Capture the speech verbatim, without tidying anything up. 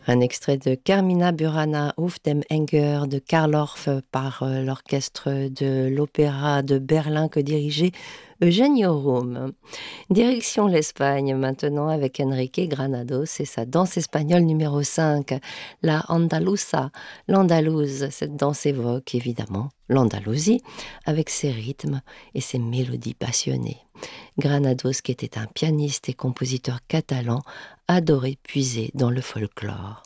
Un extrait de Carmina Burana auf dem Enger de Karl Orff par euh, l'orchestre de l'Opéra de Berlin que dirigeait Eugenio Rome. Direction l'Espagne maintenant avec Enrique Granados et sa danse espagnole numéro cinq, la Andaluza, l'Andalouse. Cette danse évoque évidemment l'Andalousie avec ses rythmes et ses mélodies passionnées. Granados, qui était un pianiste et compositeur catalan, adorait puiser dans le folklore.